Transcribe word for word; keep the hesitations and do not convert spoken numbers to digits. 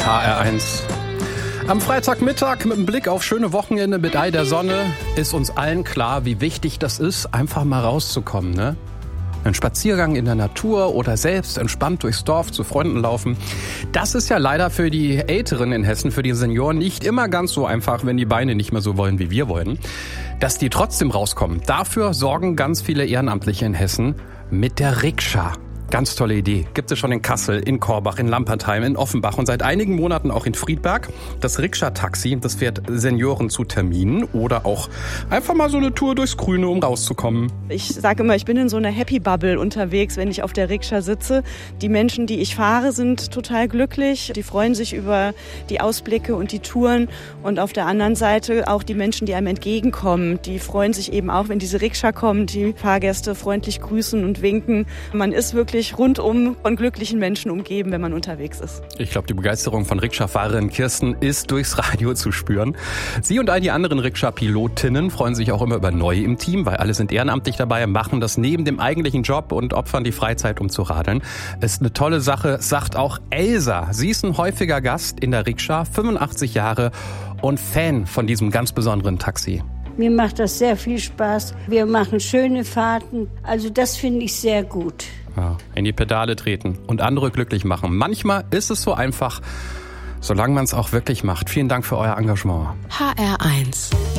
H R eins. Am Freitagmittag mit einem Blick auf schöne Wochenende mit Ei der Sonne ist uns allen klar, wie wichtig das ist, einfach mal rauszukommen, ne? Ein Spaziergang in der Natur oder selbst entspannt durchs Dorf zu Freunden laufen. Das ist ja leider für die Älteren in Hessen, für die Senioren nicht immer ganz so einfach, wenn die Beine nicht mehr so wollen, wie wir wollen. Dass die trotzdem rauskommen, dafür sorgen ganz viele Ehrenamtliche in Hessen mit der Rikscha. Ganz tolle Idee. Gibt es schon in Kassel, in Korbach, in Lampertheim, in Offenbach und seit einigen Monaten auch in Friedberg. Das Rikscha-Taxi, das fährt Senioren zu Terminen oder auch einfach mal so eine Tour durchs Grüne, um rauszukommen. Ich sage immer, ich bin in so einer Happy-Bubble unterwegs, wenn ich auf der Rikscha sitze. Die Menschen, die ich fahre, sind total glücklich. Die freuen sich über die Ausblicke und die Touren. Und auf der anderen Seite auch die Menschen, die einem entgegenkommen. Die freuen sich eben auch, wenn diese Rikscha kommt, die Fahrgäste freundlich grüßen und winken. Man ist wirklich rundum von glücklichen Menschen umgeben, wenn man unterwegs ist. Ich glaube, die Begeisterung von Rikscha-Fahrerin Kirsten ist durchs Radio zu spüren. Sie und all die anderen Rikscha-Pilotinnen freuen sich auch immer über Neue im Team, weil alle sind ehrenamtlich dabei, machen das neben dem eigentlichen Job und opfern die Freizeit, um zu radeln. Ist eine tolle Sache, sagt auch Elsa. Sie ist ein häufiger Gast in der Rikscha, fünfundachtzig Jahre und Fan von diesem ganz besonderen Taxi. Mir macht das sehr viel Spaß. Wir machen schöne Fahrten. Also das finde ich sehr gut. Ja, in die Pedale treten und andere glücklich machen. Manchmal ist es so einfach, solange man es auch wirklich macht. Vielen Dank für euer Engagement. H R eins